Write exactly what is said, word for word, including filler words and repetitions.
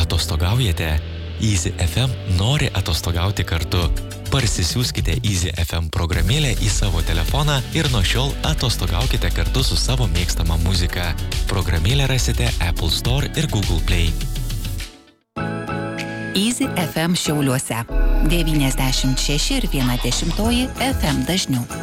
Atostogaujate? Easy F M nori atostogauti kartu. Parsisiųskite Easy F M programėlę į savo telefoną ir nuo šiol atostogaukite kartu su savo mėgstama muzika. Programėlę rasite Apple Store ir Google Play. Easy F M Šiauliuose. devyniasdešimt šeši ir viena dešimtoji F M dažnių.